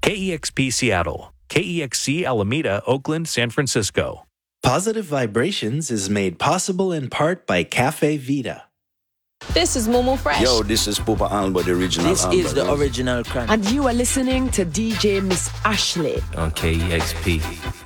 KEXP Seattle, KEXC Alameda, Oakland, San Francisco. Positive Vibrations is made possible in part by Cafe Vita. This is Momo Fresh. Yo, this is Pupa Alba, the original This Alba. is the original Cran. And you are listening to DJ Miss Ashley on KEXP.